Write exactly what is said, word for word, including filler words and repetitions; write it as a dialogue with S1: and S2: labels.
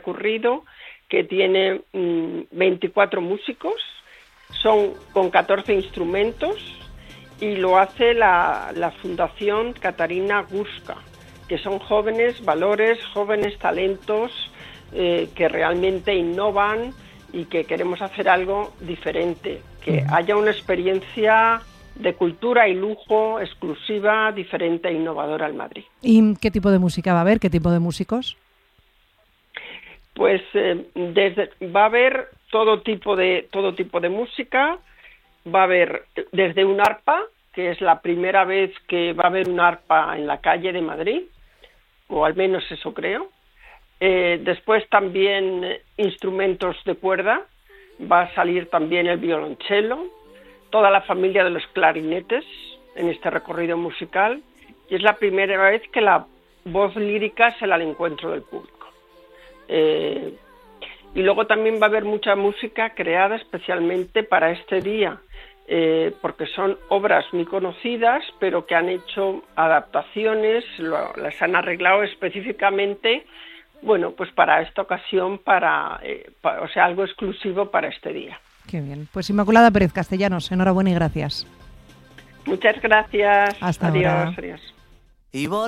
S1: recorrido que tiene mmm, veinticuatro músicos, son con catorce instrumentos, y lo hace la, la Fundación Catarina Guska, que son jóvenes valores, jóvenes talentos eh, que realmente innovan y que queremos hacer algo diferente, que uh-huh. haya una experiencia de cultura y lujo exclusiva, diferente e innovadora en Madrid.
S2: ¿Y qué tipo de música va a haber? ¿Qué tipo de músicos?
S1: Pues eh, desde, va a haber todo tipo de todo tipo de música. Va a haber desde un arpa, que es la primera vez que va a haber un arpa en la calle de Madrid, o al menos eso creo. Eh, después también eh, instrumentos de cuerda, va a salir también el violonchelo, toda la familia de los clarinetes en este recorrido musical, y es la primera vez que la voz lírica se la al encuentro del público. Eh, y luego también va a haber mucha música creada especialmente para este día, eh, porque son obras muy conocidas, pero que han hecho adaptaciones, lo, las han arreglado específicamente, bueno, pues para esta ocasión, para, eh, para, o sea, algo exclusivo para este día.
S2: Qué bien. Pues Inmaculada Pérez Castellanos, enhorabuena y gracias.
S1: Muchas gracias.
S2: Hasta
S1: adiós,
S2: ahora.
S1: Adiós.